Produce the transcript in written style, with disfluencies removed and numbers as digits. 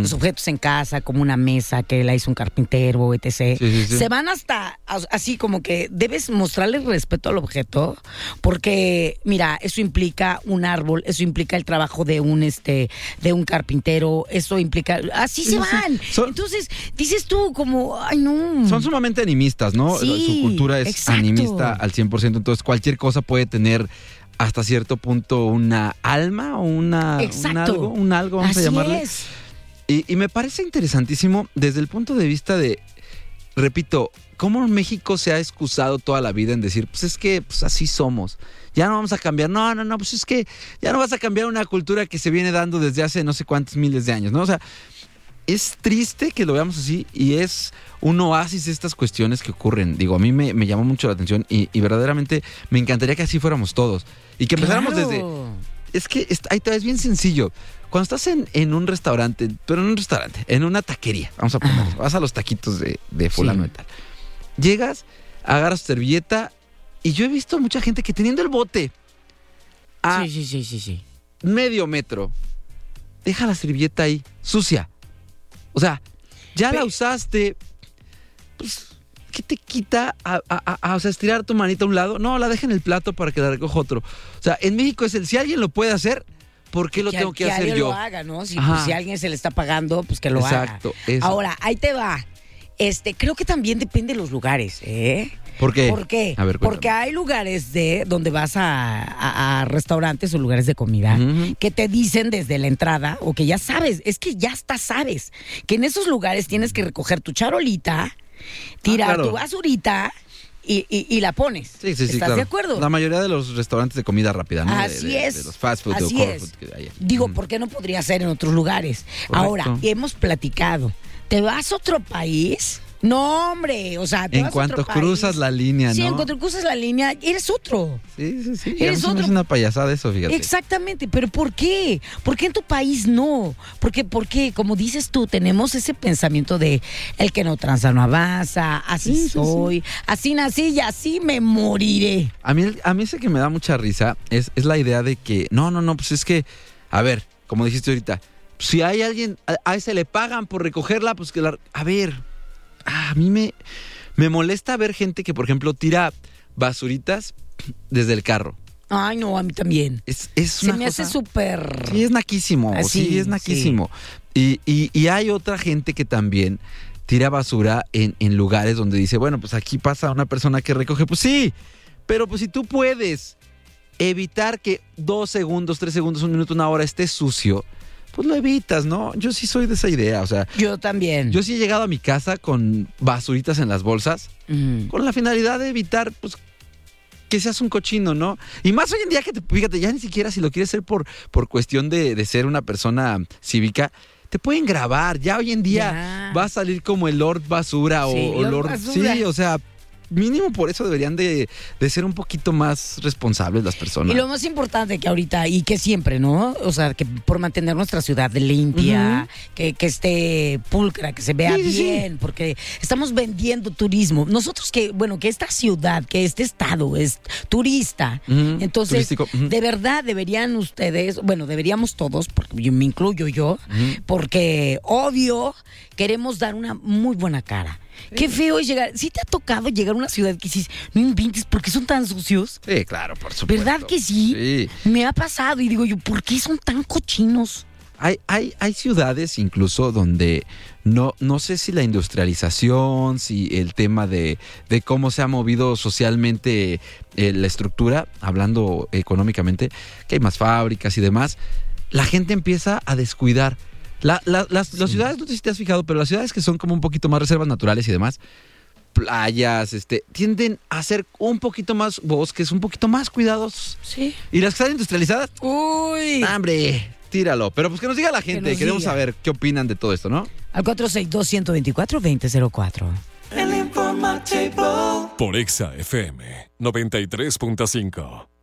los objetos en casa, como una mesa que la hizo un carpintero, etc. Sí. Se van hasta así como que debes mostrarle respeto al objeto, porque mira, eso implica un árbol, eso implica el trabajo de un carpintero, eso implica, así se van. Entonces dices tú como, ay no. Son sumamente animistas, ¿no? Sí, su cultura es exacto. animista al 100%, entonces cualquier cosa puede tener hasta cierto punto una alma o un algo, vamos a llamarle. Es. Y me parece interesantísimo desde el punto de vista de, repito, cómo México se ha excusado toda la vida en decir, pues es que pues así somos. Ya no vamos a cambiar. No, pues es que ya no vas a cambiar una cultura que se viene dando desde hace no sé cuántos miles de años, ¿no? O sea, es triste que lo veamos así y es un oasis estas cuestiones que ocurren. Digo, a mí me llamó mucho la atención y verdaderamente me encantaría que así fuéramos todos. Y que empezáramos desde... Es que ahí es bien sencillo. Cuando estás en un restaurante, pero en una taquería, vamos a poner, vas a los taquitos de fulano y tal. Llegas, agarras tu servilleta y yo he visto mucha gente que teniendo el bote a Sí. medio metro, deja la servilleta ahí, sucia. O sea, ya la usaste, pues, ¿qué te quita o sea, estirar tu manita a un lado? No, la deja en el plato para que la recoja otro. O sea, en México es si alguien lo puede hacer, ¿por qué lo tengo que hacer yo? Que lo haga, ¿no? Si a alguien se le está pagando, pues que lo haga. Exacto, eso. Ahora, ahí te va. Creo que también depende de los lugares, ¿eh? ¿Por qué? ¿Por qué? A ver, porque hay lugares donde vas a restaurantes o lugares de comida que te dicen desde la entrada, o que ya sabes, es que ya hasta sabes, que en esos lugares tienes que recoger tu charolita, tirar tu basurita y la pones. Sí, ¿Estás de acuerdo? La mayoría de los restaurantes de comida rápida, ¿no? Así es. De los fast food Así o core es. food que hay. Digo, ¿por qué no podría ser en otros lugares? Correcto. Ahora, hemos platicado. ¿Te vas a otro país? No, hombre, o sea, en cuanto cruzas la línea, ¿no? Sí, en cuanto cruzas la línea, eres otro. Sí. Eres otro. Es una payasada eso, fíjate. Exactamente, pero ¿por qué? ¿Por qué en tu país no? Porque, como dices tú, tenemos ese pensamiento de el que no tranza no avanza, así soy, así nací y así me moriré. A mí ese que me da mucha risa es la idea de que, no, pues es que, a ver, como dijiste ahorita, si hay alguien, a ese le pagan por recogerla, pues que a ver... A mí me molesta ver gente que, por ejemplo, tira basuritas desde el carro. Ay, no, a mí también. Se me hace súper... Sí, es naquísimo. Sí, es naquísimo. Sí. Y hay otra gente que también tira basura en lugares donde dice, bueno, pues aquí pasa una persona que recoge. Pues sí, pero pues si tú puedes evitar que 2 segundos, 3 segundos, 1 minuto, 1 hora esté sucio, pues lo evitas, ¿no? Yo sí soy de esa idea, o sea... Yo también. Yo sí he llegado a mi casa con basuritas en las bolsas, con la finalidad de evitar, pues, que seas un cochino, ¿no? Y más hoy en día que, fíjate, ya ni siquiera si lo quieres hacer por cuestión de ser una persona cívica, te pueden grabar. Ya hoy en día va a salir como el Lord Basura o Lord... Basura. Sí, o sea... Mínimo por eso deberían de ser un poquito más responsables las personas. Y lo más importante que ahorita, y que siempre, ¿no? O sea, que por mantener nuestra ciudad limpia, que esté pulcra, que se vea bien, porque estamos vendiendo turismo. Nosotros que esta ciudad, que este estado es turista, entonces, de verdad deberían ustedes, deberíamos todos, porque me incluyo yo, porque obvio queremos dar una muy buena cara. Qué feo es llegar. ¿Sí te ha tocado llegar a una ciudad que dices, no inventes, ¿por qué son tan sucios? Sí, claro, por supuesto. ¿Verdad que sí? Sí. Me ha pasado y digo yo, ¿por qué son tan cochinos? Hay ciudades incluso donde no sé si la industrialización, si el tema de cómo se ha movido socialmente la estructura, hablando económicamente, que hay más fábricas y demás, la gente empieza a descuidar. Las ciudades, no sé si te has fijado, pero las ciudades que son como un poquito más reservas naturales y demás, playas, tienden a ser un poquito más bosques, un poquito más cuidados. Sí. Y las que están industrializadas, ¡uy! ¡hombre! Tíralo. Pero pues que nos diga la gente, queremos saber qué opinan de todo esto, ¿no? Al 462-124-2004. El Informativo. Por Exa FM 93.5.